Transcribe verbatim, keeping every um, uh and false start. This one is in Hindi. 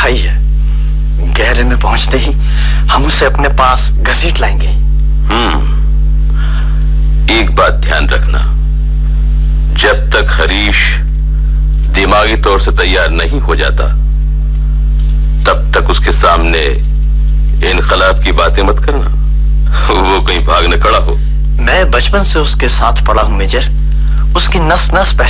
भाई है। गहरे में पहुंचते ही हम उसे अपने पास घसीट लाएंगे। हम्म एक बात ध्यान रखना, जब तक हरीश दिमागी तौर से तैयार नहीं हो जाता तब तक उसके सामने इनकलाब की बातें मत करना, वो कहीं भाग न खड़ा हो। मैं बचपन से उसके साथ पड़ा हूं मेजर, उसकी नस नस पहचान